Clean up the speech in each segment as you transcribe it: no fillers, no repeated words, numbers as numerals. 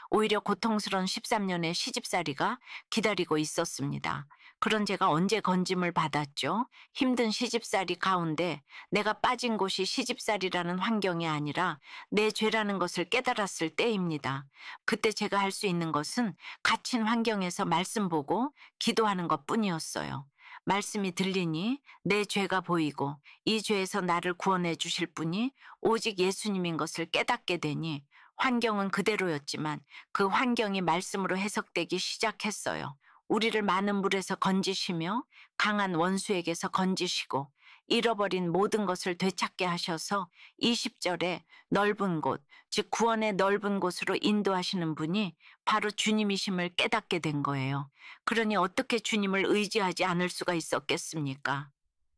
오히려 고통스러운 13년의 시집살이가 기다리고 있었습니다. 그런 제가 언제 건짐을 받았죠? 힘든 시집살이 가운데 내가 빠진 곳이 시집살이라는 환경이 아니라 내 죄라는 것을 깨달았을 때입니다. 그때 제가 할 수 있는 것은 갇힌 환경에서 말씀 보고 기도하는 것뿐이었어요. 말씀이 들리니 내 죄가 보이고 이 죄에서 나를 구원해 주실 분이 오직 예수님인 것을 깨닫게 되니 환경은 그대로였지만 그 환경이 말씀으로 해석되기 시작했어요. 우리를 많은 물에서 건지시며 강한 원수에게서 건지시고 잃어버린 모든 것을 되찾게 하셔서 20절에 넓은 곳, 즉 구원의 넓은 곳으로 인도하시는 분이 바로 주님이심을 깨닫게 된 거예요. 그러니 어떻게 주님을 의지하지 않을 수가 있었겠습니까?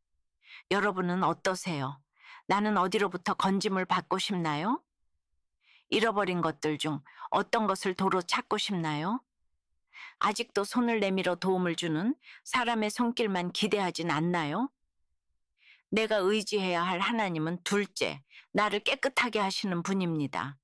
여러분은 어떠세요? 나는 어디로부터 건짐을 받고 싶나요? 잃어버린 것들 중 어떤 것을 도로 찾고 싶나요? 아직도 손을 내밀어 도움을 주는 사람의 손길만 기대하진 않나요? 내가 의지해야 할 하나님은 둘째, 나를 깨끗하게 하시는 분입니다.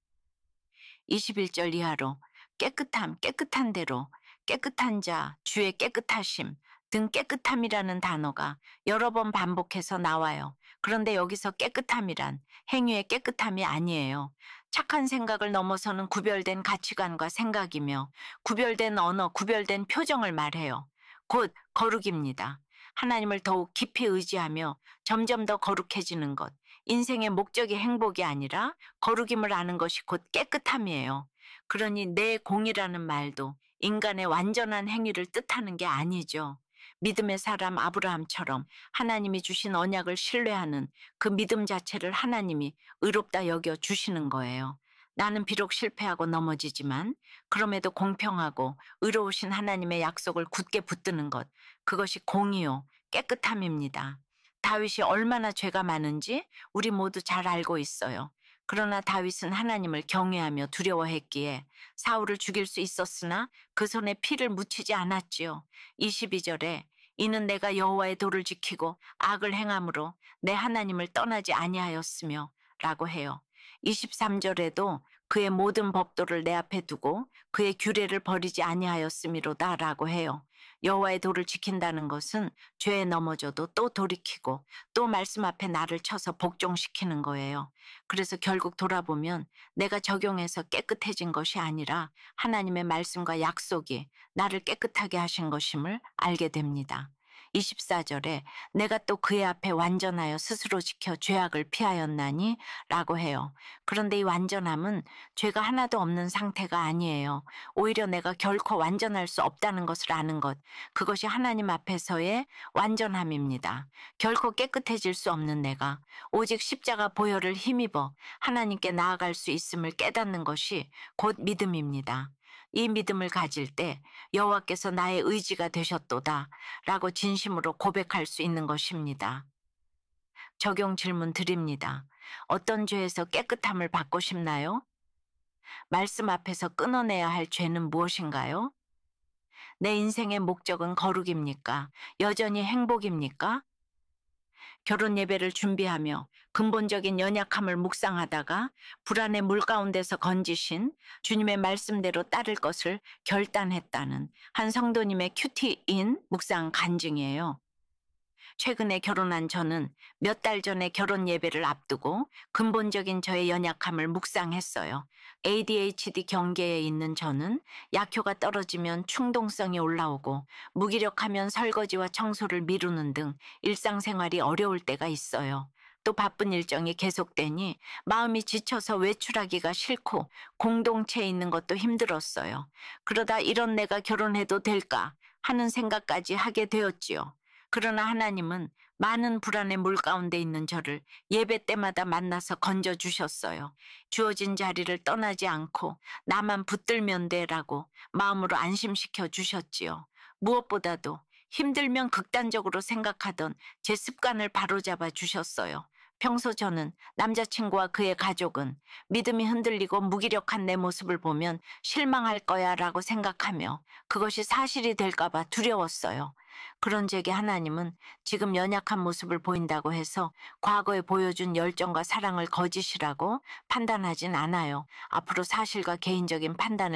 21절 이하로 깨끗함, 깨끗한 대로, 깨끗한 자, 주의 깨끗하심 등 깨끗함이라는 단어가 여러 번 반복해서 나와요. 그런데 여기서 깨끗함이란 행위의 깨끗함이 아니에요. 착한 생각을 넘어서는 구별된 가치관과 생각이며 구별된 언어, 구별된 표정을 말해요. 곧 거룩입니다. 하나님을 더욱 깊이 의지하며 점점 더 거룩해지는 것. 인생의 목적이 행복이 아니라 거룩임을 아는 것이 곧 깨끗함이에요. 그러니 내 공이라는 말도 인간의 완전한 행위를 뜻하는 게 아니죠. 믿음의 사람 아브라함처럼 하나님이 주신 언약을 신뢰하는 그 믿음 자체를 하나님이 의롭다 여겨 주시는 거예요. 나는 비록 실패하고 넘어지지만 그럼에도 공평하고 의로우신 하나님의 약속을 굳게 붙드는 것, 그것이 공의요, 깨끗함입니다. 다윗이 얼마나 죄가 많은지 우리 모두 잘 알고 있어요. 그러나 다윗은 하나님을 경외하며 두려워했기에 사울을 죽일 수 있었으나 그 손에 피를 묻히지 않았지요. 22절에 이는 내가 여호와의 도를 지키고 악을 행함으로 내 하나님을 떠나지 아니하였으며 라고 해요. 23절에도 그의 모든 법도를 내 앞에 두고 그의 규례를 버리지 아니하였음이로다 라고 해요. 여호와의 도를 지킨다는 것은 죄에 넘어져도 또 돌이키고 또 말씀 앞에 나를 쳐서 복종시키는 거예요. 그래서 결국 돌아보면 내가 적용해서 깨끗해진 것이 아니라 하나님의 말씀과 약속이 나를 깨끗하게 하신 것임을 알게 됩니다. 24절에 내가 또 그의 앞에 완전하여 스스로 지켜 죄악을 피하였나니 라고 해요. 그런데 이 완전함은 죄가 하나도 없는 상태가 아니에요. 오히려 내가 결코 완전할 수 없다는 것을 아는 것, 그것이 하나님 앞에서의 완전함입니다. 결코 깨끗해질 수 없는 내가 오직 십자가 보혈을 힘입어 하나님께 나아갈 수 있음을 깨닫는 것이 곧 믿음입니다. 이 믿음을 가질 때 여호와께서 나의 의지가 되셨도다 라고 진심으로 고백할 수 있는 것입니다. 적용 질문 드립니다. 어떤 죄에서 깨끗함을 받고 싶나요? 말씀 앞에서 끊어내야 할 죄는 무엇인가요? 내 인생의 목적은 거룩입니까? 여전히 행복입니까? 결혼 예배를 준비하며 근본적인 연약함을 묵상하다가 불안의 물 가운데서 건지신 주님의 말씀대로 따를 것을 결단했다는 한 성도님의 큐티인 묵상 간증이에요. 최근에 결혼한 저는 몇 달 전에 결혼 예배를 앞두고 근본적인 저의 연약함을 묵상했어요. ADHD 경계에 있는 저는 약효가 떨어지면 충동성이 올라오고 무기력하면 설거지와 청소를 미루는 등 일상생활이 어려울 때가 있어요. 또 바쁜 일정이 계속되니 마음이 지쳐서 외출하기가 싫고 공동체에 있는 것도 힘들었어요. 그러다 이런 내가 결혼해도 될까 하는 생각까지 하게 되었지요. 그러나 하나님은 많은 불안의 물 가운데 있는 저를 예배 때마다 만나서 건져주셨어요. 주어진 자리를 떠나지 않고 나만 붙들면 돼라고 마음으로 안심시켜 주셨지요. 무엇보다도 힘들면 극단적으로 생각하던 제 습관을 바로잡아 주셨어요. 평소 저는 남자친구와 그의 가족은 믿음이 흔들리고 무기력한 내 모습을 보면 실망할 거야 라고 생각하며 그것이 사실이 될까 봐 두려웠어요. 그런 제게 하나님은 지금 연약한 모습을 보인다고 해서 과거에 보여준 열정과 사랑을 거짓이라고 판단하진 않아요. 앞으로 사실과 개인적인 판단을